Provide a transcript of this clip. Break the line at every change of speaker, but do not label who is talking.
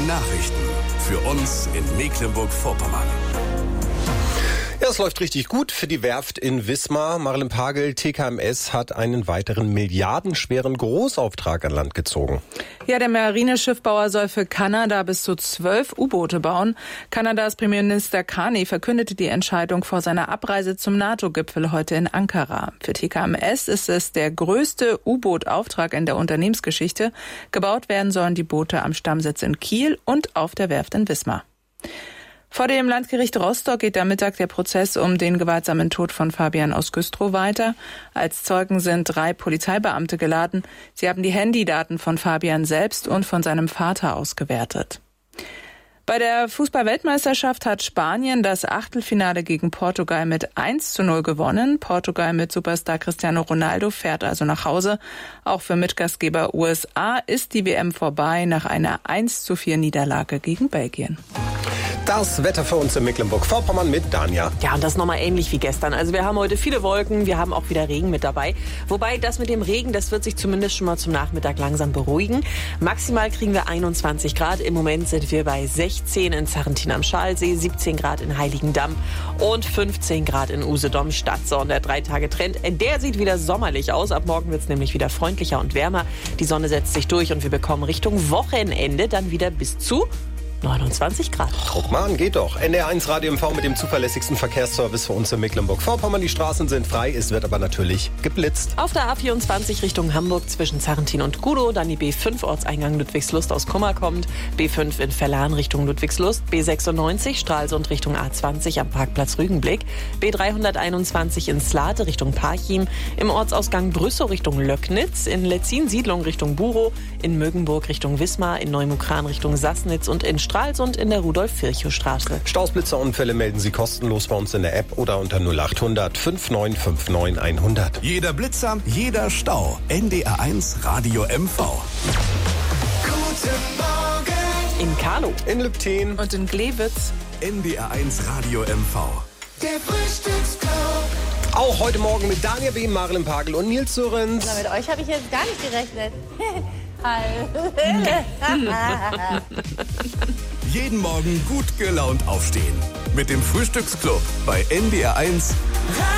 Nachrichten für uns in Mecklenburg-Vorpommern.
Ja, es läuft richtig gut für die Werft in Wismar. Marlen Pagel, TKMS, hat einen weiteren milliardenschweren Großauftrag an Land gezogen.
Ja, der Marineschiffbauer soll für Kanada bis zu 12 U-Boote bauen. Kanadas Premierminister Carney verkündete die Entscheidung vor seiner Abreise zum NATO-Gipfel heute in Ankara. Für TKMS ist es der größte U-Boot-Auftrag in der Unternehmensgeschichte. Gebaut werden sollen die Boote am Stammsitz in Kiel und auf der Werft in Wismar. Vor dem Landgericht Rostock geht am Mittag der Prozess um den gewaltsamen Tod von Fabian aus Güstrow weiter. Als Zeugen sind 3 Polizeibeamte geladen. Sie haben die Handydaten von Fabian selbst und von seinem Vater ausgewertet. Bei der Fußball-Weltmeisterschaft hat Spanien das Achtelfinale gegen Portugal mit 1:0 gewonnen. Portugal mit Superstar Cristiano Ronaldo fährt also nach Hause. Auch für Mitgastgeber USA ist die WM vorbei nach einer 1:4 Niederlage gegen Belgien.
Das Wetter für uns in Mecklenburg-Vorpommern mit Danja.
Ja, und das nochmal ähnlich wie gestern. Also wir haben heute viele Wolken, wir haben auch wieder Regen mit dabei. Wobei das mit dem Regen, das wird sich zumindest schon mal zum Nachmittag langsam beruhigen. Maximal kriegen wir 21 Grad. Im Moment sind wir bei 16 in Sarrentin am Schalsee, 17 Grad in Heiligendamm und 15 Grad in Usedom-Stadt. So, und der 3-Tage-Trend, der sieht wieder sommerlich aus. Ab morgen wird es nämlich wieder freundlicher und wärmer. Die Sonne setzt sich durch und wir bekommen Richtung Wochenende dann wieder bis zu 29 Grad.
Guck mal an, geht doch. NDR1 Radio MV mit dem zuverlässigsten Verkehrsservice für uns in Mecklenburg-Vorpommern. Die Straßen sind frei, es wird aber natürlich geblitzt.
Auf der A24 Richtung Hamburg zwischen Sarrentin und Gudow, dann die B5 Ortseingang Ludwigslust aus Kummer kommt, B5 in Verlan Richtung Ludwigslust, B96 Stralsund Richtung A20 am Parkplatz Rügenblick, B321 in Slate Richtung Parchim, im Ortsausgang Brüssow Richtung Löcknitz, in Letzin-Siedlung Richtung Burow, in Mögenburg Richtung Wismar, in Neumukran Richtung Sassnitz und in Stralsund in der Rudolf-Virchow-Straße.
Staus, Blitzer, Unfälle melden Sie kostenlos bei uns in der App oder unter 0800 5959 100.
Jeder Blitzer, jeder Stau. NDR1 Radio MV. Guten Morgen.
In Karlow,
in Lübten
und in Glewitz.
NDR1 Radio MV.
Der Frühstücksclub.
Auch heute Morgen mit Daniel B., Marlen Pagel und Nils Sörenz.
Na, mit euch habe ich jetzt gar nicht gerechnet.
Jeden Morgen gut gelaunt aufstehen. Mit dem Frühstücksclub bei NDR1